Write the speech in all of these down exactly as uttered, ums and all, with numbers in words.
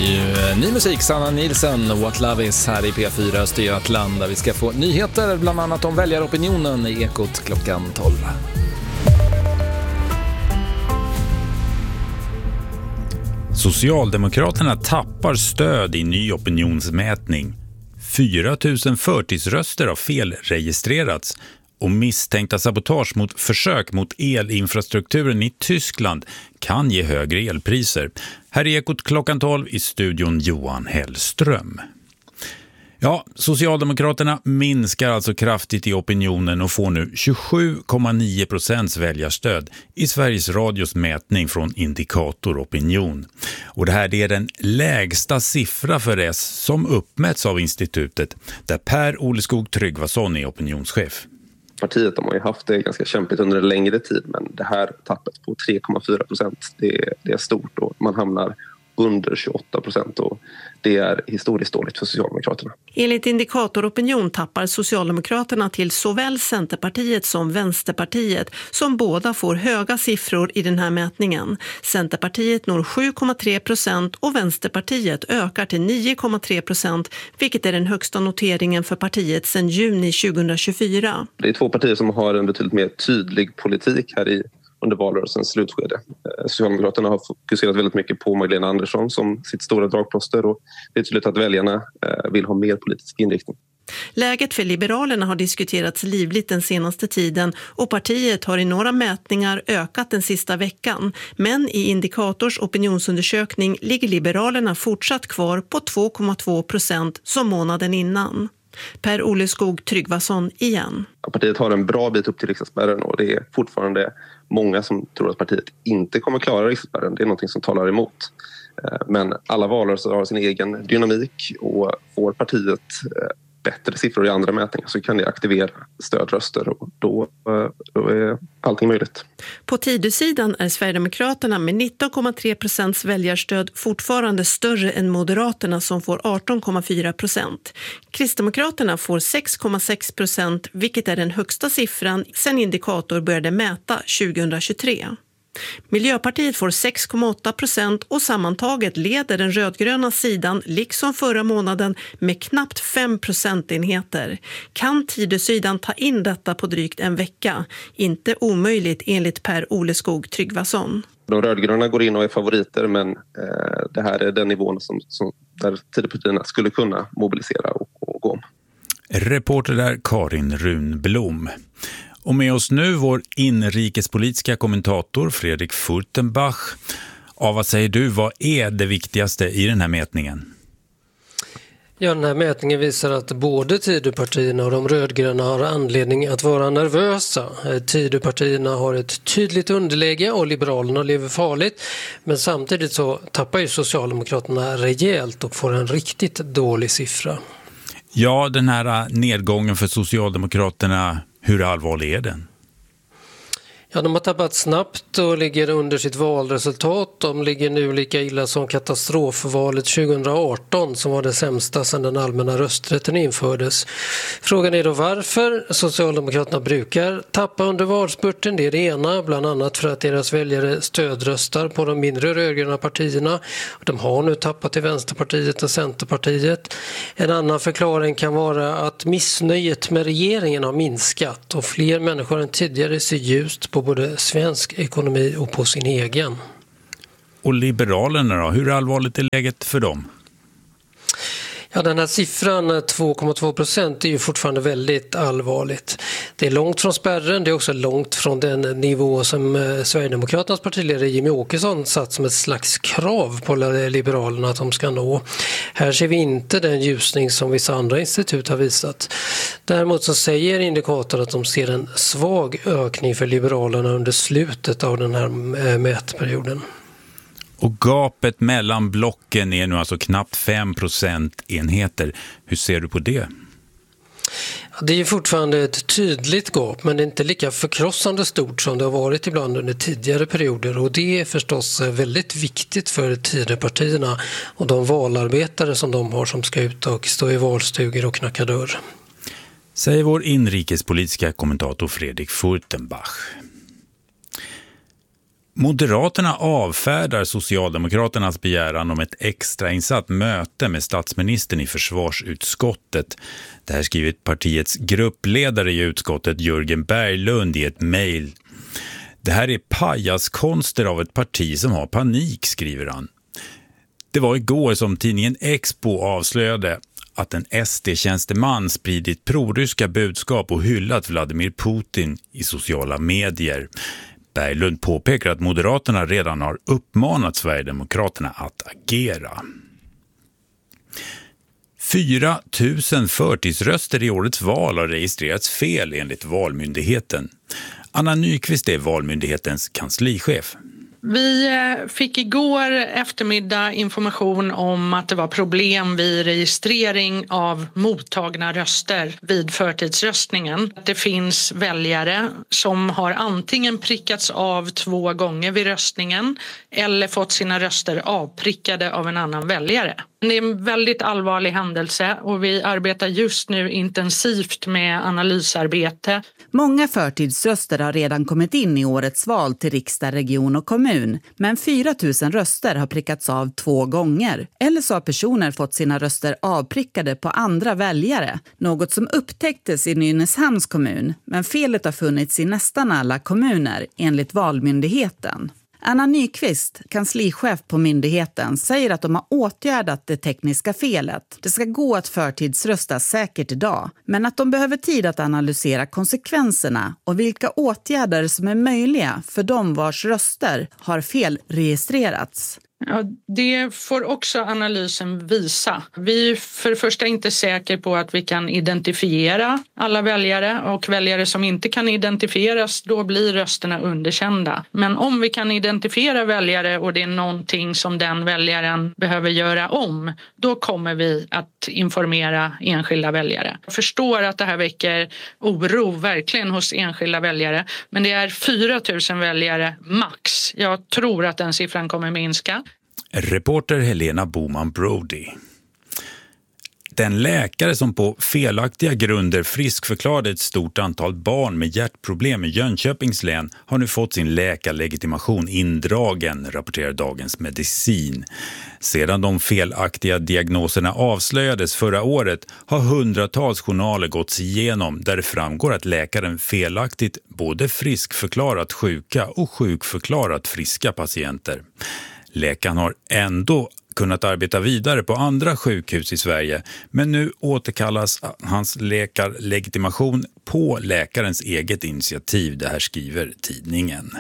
ju ny musik, Sanna Nilsson, What Love Is här i P fyra Östergötland, där vi ska få nyheter bland annat om väljaropinionen i Ekot klockan tolv. Socialdemokraterna tappar stöd i ny opinionsmätning. fyra tusen förtidsröster har felregistrerats och misstänkta sabotage mot försök mot elinfrastrukturen i Tyskland kan ge högre elpriser. Här är Ekot klockan tolv, i studion Johan Hellström. Ja, Socialdemokraterna minskar alltså kraftigt i opinionen och får nu tjugosju komma nio procents väljarstöd i Sveriges Radios mätning från Indikator Opinion. Och det här är den lägsta siffra för S som uppmätts av institutet, där Per Oleskog Tryggvason är opinionschef. Partiet de har ju haft det ganska kämpigt under en längre tid, men det här tappet på tre komma fyra procent, det, det är stort och man hamnar under tjugoåtta procent och det är historiskt dåligt för Socialdemokraterna. Enligt Indikator Opinion tappar Socialdemokraterna till såväl Centerpartiet som Vänsterpartiet, som båda får höga siffror i den här mätningen. Centerpartiet når sju komma tre procent och Vänsterpartiet ökar till nio komma tre procent, vilket är den högsta noteringen för partiet sedan juni tjugohundratjugofyra. Det är två partier som har en betydligt mer tydlig politik här i under valrörelsens slutskede. Socialdemokraterna har fokuserat väldigt mycket på Magdalena Andersson som sitt stora dragplåster, och det är tydligt att väljarna vill ha mer politisk inriktning. Läget för Liberalerna har diskuterats livligt den senaste tiden och partiet har i några mätningar ökat den sista veckan. Men i Indikators opinionsundersökning ligger Liberalerna fortsatt kvar på två komma två procent som månaden innan. Per Oleskog Tryggvason igen. Partiet har en bra bit upp till riksdagsspärren och det är fortfarande många som tror att partiet inte kommer klara riksdagsspärren. Det är något som talar emot. Men alla valrörelser har sin egen dynamik, och får partiet bättre siffror i andra mätningar så kan det aktivera stödröster, och då, då är allting möjligt. På Tidösidan är Sverigedemokraterna med nitton komma tre procents väljarstöd fortfarande större än Moderaterna som får arton komma fyra procent. Kristdemokraterna får sex komma sex procent, vilket är den högsta siffran sedan Indikator började mäta tjugohundratjugotre. Miljöpartiet får sex komma åtta procent och sammantaget leder den rödgröna sidan liksom förra månaden med knappt fem procentenheter. Kan Tidösidan ta in detta på drygt en vecka? Inte omöjligt enligt Per Oleskog Tryggvason. De rödgröna går in och är favoriter, men eh, det här är den nivån som, som där Tidöpartierna skulle kunna mobilisera och, och gå om. Reporter där Karin Runblom. Och med oss nu vår inrikespolitiska kommentator Fredrik Furtenbach. Ja, vad säger du, vad är det viktigaste i den här mätningen? Ja, den här mätningen visar att både Tidöpartierna och de rödgröna har anledning att vara nervösa. Tidöpartierna har ett tydligt underläge och Liberalerna lever farligt. Men samtidigt så tappar ju Socialdemokraterna rejält och får en riktigt dålig siffra. Ja, den här nedgången för Socialdemokraterna, hur allvarlig är den? Ja, de har tappat snabbt och ligger under sitt valresultat. De ligger nu lika illa som katastrofvalet tjugohundraarton som var det sämsta sedan den allmänna rösträtten infördes. Frågan är då varför. Socialdemokraterna brukar tappa under valspurten, det är det ena. Bland annat för att deras väljare stödröstar på de mindre rödgröna partierna. De har nu tappat till Vänsterpartiet och Centerpartiet. En annan förklaring kan vara att missnöjet med regeringen har minskat och fler människor än tidigare ser ljust på både svensk ekonomi och på sin egen. Och Liberalerna då? Hur allvarligt är läget för dem? Ja, den här siffran två komma två procent är ju fortfarande väldigt allvarligt. Det är långt från spärren, det är också långt från den nivå som Sverigedemokraternas partiledare Jimmie Åkesson satt som ett slags krav på Liberalerna att de ska nå. Här ser vi inte den ljusning som vissa andra institut har visat. Däremot så säger Indikator att de ser en svag ökning för Liberalerna under slutet av den här mätperioden. Och gapet mellan blocken är nu alltså knappt fem procentenheter. Hur ser du på det? Det är fortfarande ett tydligt gap, men det är inte lika förkrossande stort som det har varit ibland under tidigare perioder. Och det är förstås väldigt viktigt för Tidöpartierna och de valarbetare som de har som ska ut och stå i valstugor och knacka dörr. Säger vår inrikespolitiska kommentator Fredrik Furtenbach. Moderaterna avfärdar Socialdemokraternas begäran om ett extrainsatt möte med statsministern i försvarsutskottet. Det här skriver partiets gruppledare i utskottet Jörgen Berglund i ett mejl. Det här är pajaskonster av ett parti som har panik, skriver han. Det var igår som tidningen Expo avslöjade att en S D-tjänsteman spridit proryska budskap och hyllat Vladimir Putin i sociala medier. Berglund påpekar att Moderaterna redan har uppmanat Sverigedemokraterna att agera. fyra tusen förtidsröster i årets val har registrerats fel enligt Valmyndigheten. Anna Nyqvist är Valmyndighetens kanslichef. Vi fick igår eftermiddag information om att det var problem vid registrering av mottagna röster vid förtidsröstningen. Det finns väljare som har antingen prickats av två gånger vid röstningen eller fått sina röster avprickade av en annan väljare. Det är en väldigt allvarlig händelse och vi arbetar just nu intensivt med analysarbete. Många förtidsröster har redan kommit in i årets val till riksdag, region och kommun. Men fyra tusen röster har prickats av två gånger. Eller så har personer fått sina röster avprickade på andra väljare. Något som upptäcktes i Nynäshamns kommun. Men felet har funnits i nästan alla kommuner enligt Valmyndigheten. Anna Nyqvist, kanslichef på myndigheten, säger att de har åtgärdat det tekniska felet. Det ska gå att förtidsrösta säkert idag, men att de behöver tid att analysera konsekvenserna och vilka åtgärder som är möjliga för de vars röster har felregistrerats. Ja, det får också analysen visa. Vi är för det första inte säkra på att vi kan identifiera alla väljare och väljare som inte kan identifieras, då blir rösterna underkända. Men om vi kan identifiera väljare och det är någonting som den väljaren behöver göra om, då kommer vi att informera enskilda väljare. Jag förstår att det här väcker oro verkligen hos enskilda väljare, men det är fyra tusen väljare max. Jag tror att den siffran kommer minska. Reporter Helena Boman Brody. Den läkare som på felaktiga grunder friskförklarade ett stort antal barn med hjärtproblem i Jönköpings län har nu fått sin läkarlegitimation indragen, rapporterar Dagens Medicin. Sedan de felaktiga diagnoserna avslöjades förra året har hundratals journaler gåtts igenom där det framgår att läkaren felaktigt både friskförklarat sjuka och sjukförklarat friska patienter. Läkaren har ändå kunnat arbeta vidare på andra sjukhus i Sverige, men nu återkallas hans läkarlegitimation på läkarens eget initiativ, det här skriver tidningen.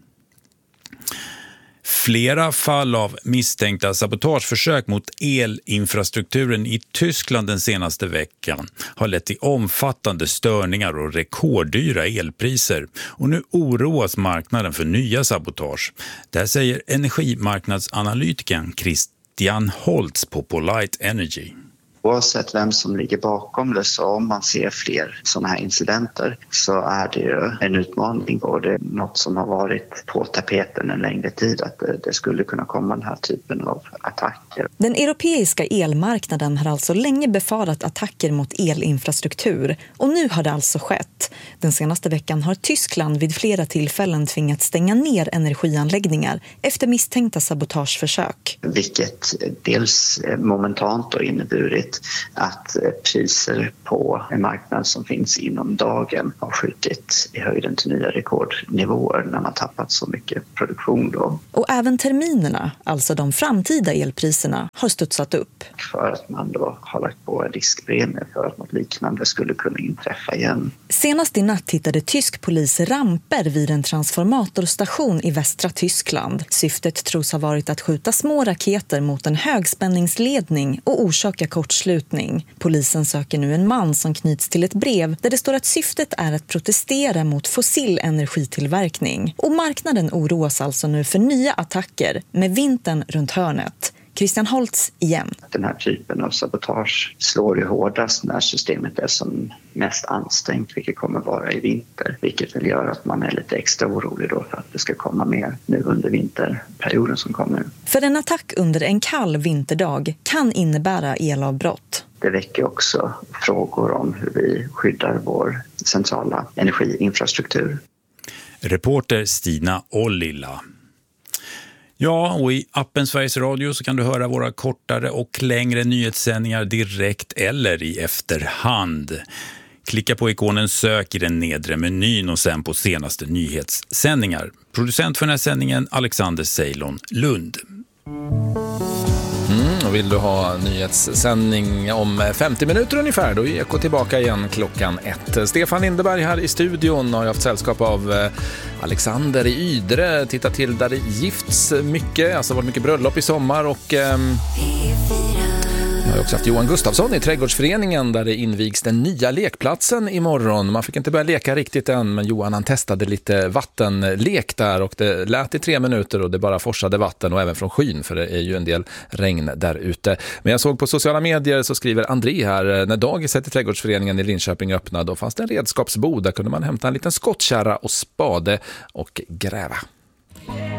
Flera fall av misstänkta sabotageförsök mot elinfrastrukturen i Tyskland den senaste veckan har lett till omfattande störningar och rekorddyra elpriser. Och nu oroas marknaden för nya sabotage. Det säger energimarknadsanalytikern Christian Holtz på Polite Energy. Oavsett vem som ligger bakom det, så om man ser fler sådana här incidenter så är det ju en utmaning och det är något som har varit på tapeten en längre tid att det, det skulle kunna komma den här typen av attacker. Den europeiska elmarknaden har alltså länge befarat attacker mot elinfrastruktur och nu har det alltså skett. Den senaste veckan har Tyskland vid flera tillfällen tvingats stänga ner energianläggningar efter misstänkta sabotageförsök. Vilket dels momentant har inneburit att priser på en marknad som finns inom dagen har skjutit i höjden till nya rekordnivåer när man tappat så mycket produktion då. Och även terminerna, alltså de framtida elpriserna, har studsat upp. För att man då har lagt på en riskpremie för att något liknande skulle kunna inträffa igen. Senast i natt hittade tysk polis ramper vid en transformatorstation i västra Tyskland. Syftet tros ha varit att skjuta små raketer mot en högspänningsledning och orsaka kortslutning. Polisen söker nu en man som knyts till ett brev där det står att syftet är att protestera mot fossil energitillverkning. Och marknaden oroas alltså nu för nya attacker med vintern runt hörnet. Christian Holtz igen. Den här typen av sabotage slår ju hårdast när systemet är som mest ansträngt, vilket kommer vara i vinter. Vilket väl gör att man är lite extra orolig då för att det ska komma mer nu under vinterperioden som kommer. För en attack under en kall vinterdag kan innebära elavbrott. Det väcker också frågor om hur vi skyddar vår centrala energiinfrastruktur. Reporter Stina Ollila. Ja, och i appen Sveriges Radio så kan du höra våra kortare och längre nyhetssändningar direkt eller i efterhand. Klicka på ikonen sök i den nedre menyn och sen på senaste nyhetssändningar. Producent för den här sändningen Alexander Ceylon Lund. Mm, och vill du ha nyhetssändning om femtio minuter ungefär, då är Eko tillbaka igen klockan ett. Stefan Lindeberg här i studion har jag haft sällskap av Alexander i Ydre. Titta till där det gifts mycket, alltså varit mycket bröllop i sommar och... Ehm... Jag har också haft Johan Gustafsson i Trädgårdsföreningen där det invigs den nya lekplatsen imorgon. Man fick inte börja leka riktigt än, men Johan han testade lite vattenlek där och det lät i tre minuter och det bara forsade vatten och även från skyn för det är ju en del regn där ute. Men jag såg på sociala medier så skriver André här, när dagiset i Trädgårdsföreningen i Linköping öppnade och fanns det en redskapsbod där kunde man hämta en liten skottkärra och spade och gräva.